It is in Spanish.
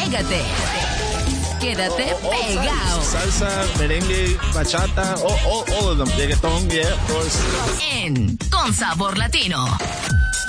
Pégate. Quédate pegado. Salsa, merengue, bachata, all of them. Reggaeton, yeah, of course. En Con Sabor Latino.